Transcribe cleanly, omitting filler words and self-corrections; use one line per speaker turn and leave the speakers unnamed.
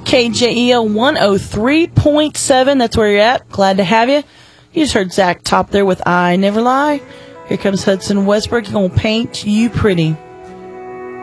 KJEL 103.7. That's where you're at. Glad to have you. You just heard Zach Top there with I Never Lie. Here comes Hudson Westbrook. He's going to paint you pretty.